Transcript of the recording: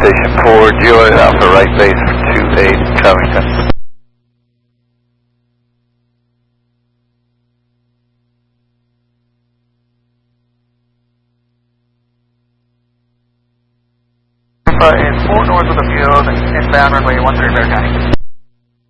Station 4, Juliet Alpha, right base for 28, Covington. Alpha is 4 north of the field, inbound runway 13 Bear County.